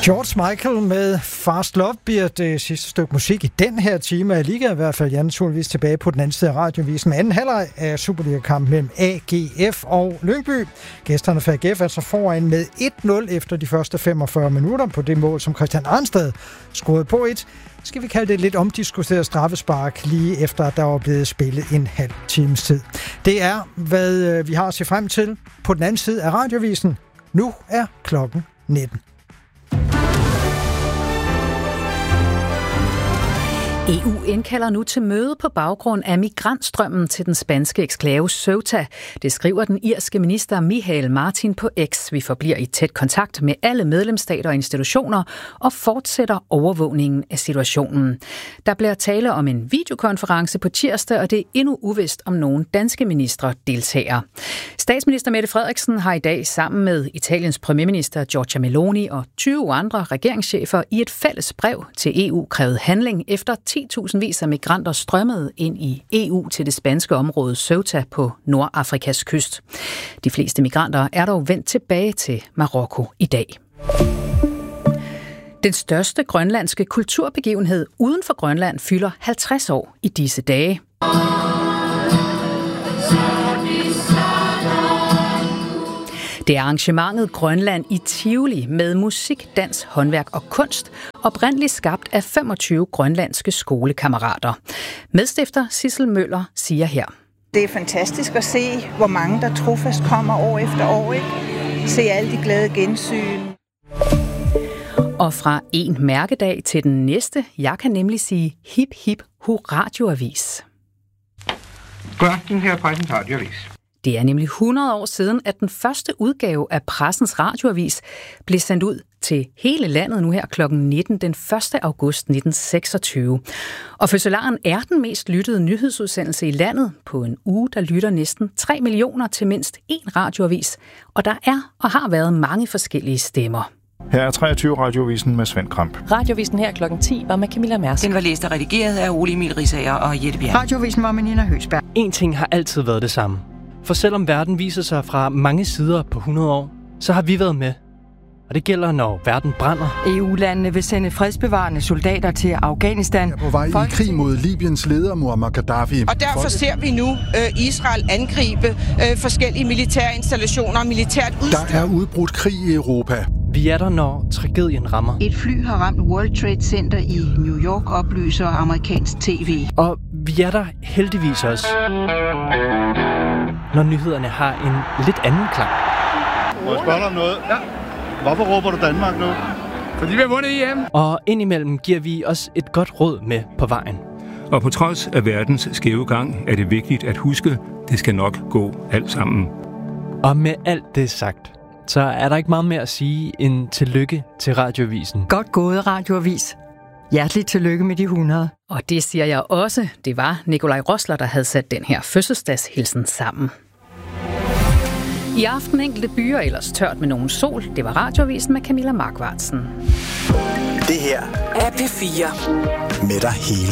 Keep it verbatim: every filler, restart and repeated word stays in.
George Michael med Fast Love bliver det sidste stykke musik i den her time af Liga, i hvert fald jeg naturligvis tilbage på den anden side af radiovisen med anden halvleg af Superliga-kampen mellem A G F og Lyngby. Gæsterne fra A G F altså foran med et nul efter de første femogfyrre minutter på det mål, som Christian Arnstad scorede på et. Skal vi kalde det lidt omdiskuteret straffespark, lige efter at der var blevet spillet en halv times tid. Det er, hvad vi har at se frem til på den anden side af radiovisen. Nu er klokken nitten. E U indkalder nu til møde på baggrund af migrantstrømmen til den spanske eksklave Ceuta. Det skriver den irske minister Michael Martin på X. Vi forbliver i tæt kontakt med alle medlemsstater og institutioner og fortsætter overvågningen af situationen. Der bliver tale om en videokonference på tirsdag, og det er endnu uvist, om nogen danske ministre deltager. Statsminister Mette Frederiksen har i dag sammen med Italiens premierminister Giorgia Meloni og tyve andre regeringschefer i et fælles brev til E U krævet handling efter ti tusindvis af migranter strømmede ind i E U til det spanske område Ceuta på Nordafrikas kyst. De fleste migranter er dog vendt tilbage til Marokko i dag. Den største grønlandske kulturbegivenhed uden for Grønland fylder halvtreds år i disse dage. Det er arrangementet Grønland i Tivoli med musik, dans, håndværk og kunst, oprindeligt skabt af femogtyve grønlandske skolekammerater. Medstifter Sissel Møller siger her. Det er fantastisk at se, hvor mange der trofast kommer år efter år, ikke? Se alle de glade gensyn. Og fra en mærkedag til den næste, jeg kan nemlig sige hip hip hurradioavis. Gør den her Pressens Radioavis. Det er nemlig hundrede år siden, at den første udgave af Pressens Radioavis blev sendt ud til hele landet nu her klokken nitten den første august nitten seksogtyve. Og fødselaren er den mest lyttede nyhedsudsendelse i landet. På en uge, der lytter næsten tre millioner til mindst én radioavis. Og der er og har været mange forskellige stemmer. Her er treogtyve Radiovisen med Svend Kramp. Radiovisen her klokken ti var med Camilla Mærsk. Den var læst og redigeret af Ole Emil Risager og Jette Bjerg. Radiovisen var med Nina Høgsberg. En ting har altid været det samme. For selvom verden viser sig fra mange sider på hundrede år, så har vi været med. Og det gælder, når verden brænder. E U-landene vil sende fredsbevarende soldater til Afghanistan. Er på vej i krig mod Libyens leder, Muammar Gaddafi. Og derfor ser vi nu øh, Israel angribe øh, forskellige militære installationer og militært udstyr. Der er udbrudt krig i Europa. Vi er der, når tragedien rammer. Et fly har ramt World Trade Center i New York, oplyser amerikansk tv. Og vi er der heldigvis også, når nyhederne har en lidt anden klang. Må jeg spørge dig om noget? Ja. Hvorfor råber du Danmark nu? Fordi vi har vundet E M. Og indimellem giver vi os et godt råd med på vejen. Og på trods af verdens skæve gang, er det vigtigt at huske, det skal nok gå alt sammen. Og med alt det sagt, så er der ikke meget mere at sige end tillykke til Radioavisen. Godt gået, Radioavis. Hjerteligt tillykke med de hundrede. Og det siger jeg også. Det var Nikolaj Rosler, der havde sat den her fødselsdagshilsen sammen. I aften enkelte byer, ellers tørt med nogen sol. Det var Radioavisen med Camilla Markvartsen. Det her er P fire. Med dig hele